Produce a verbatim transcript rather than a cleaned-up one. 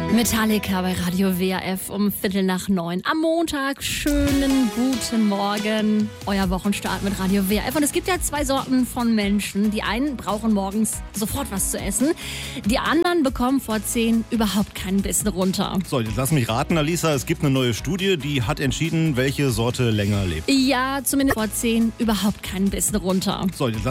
Metallica bei Radio W R F um Viertel nach neun. Am Montag, schönen guten Morgen. Euer Wochenstart mit Radio W R F. Und es gibt ja zwei Sorten von Menschen. Die einen brauchen morgens sofort was zu essen. Die anderen bekommen vor zehn überhaupt keinen Bissen runter. So, jetzt lass mich raten, Alisa. Es gibt eine neue Studie, die hat entschieden, welche Sorte länger lebt. Ja, zumindest vor zehn überhaupt keinen Bissen runter. So, jetzt